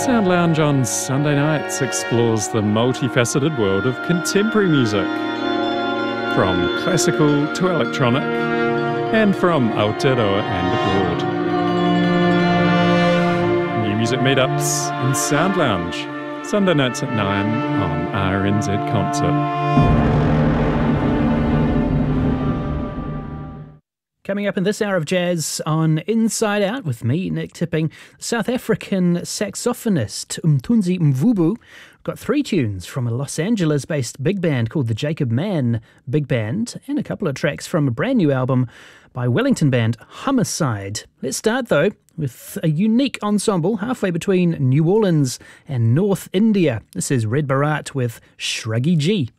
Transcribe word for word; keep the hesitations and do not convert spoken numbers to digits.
Sound Lounge on Sunday nights explores the multifaceted world of contemporary music, from classical to electronic, and from Aotearoa and abroad. New music meetups in Sound Lounge, Sunday nights at nine on R N Z Concert. Coming up in this hour of jazz on Inside Out with me, Nick Tipping, South African saxophonist Umthunzi Mvubu got three tunes from a Los Angeles-based big band called the Jacob Mann Big Band and a couple of tracks from a brand new album by Wellington band Homicide. Let's start though with a unique ensemble halfway between New Orleans and North India. This is Red Bharat with Shruggy G.